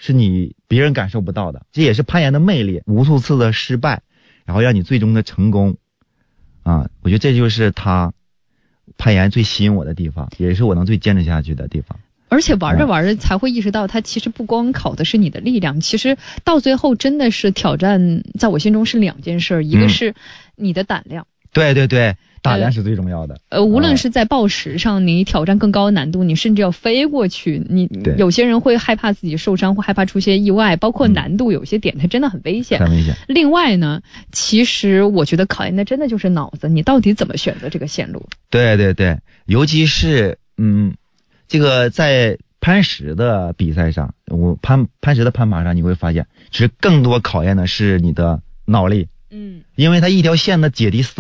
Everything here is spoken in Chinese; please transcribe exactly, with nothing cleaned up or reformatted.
是你别人感受不到的，这也是攀岩的魅力，无数次的失败，然后让你最终的成功啊！我觉得这就是他攀岩最吸引我的地方，也是我能最坚持下去的地方。 而且玩着玩着才会意识到，它其实不光考的是你的力量，其实到最后真的是挑战，在我心中是两件事，一个是你的胆量。 嗯、对对对，胆量是最重要的。 呃，呃无论是在抱石上，你挑战更高难度，你甚至要飞过去，你有些人会害怕自己受伤，会害怕出些意外，包括难度有些点它真的很危险。 很危险。 另外呢，其实我觉得考验的真的就是脑子，你到底怎么选择这个线路？ 对对对，尤其是嗯。这个在攀石的比赛上，我攀攀石的攀爬上，你会发现，其实更多考验的是你的脑力，嗯，因为它一条线的解题思